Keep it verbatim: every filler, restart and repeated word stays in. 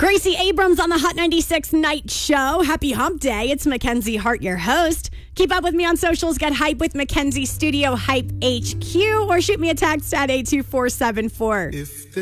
Gracie Abrams on the Hot ninety-six Night Show. Happy Hump Day. It's Mackenzie Hart, your host. Keep up with me on socials. Get hype with Mackenzie Studio Hype H Q or shoot me a text at eight two four seven four. If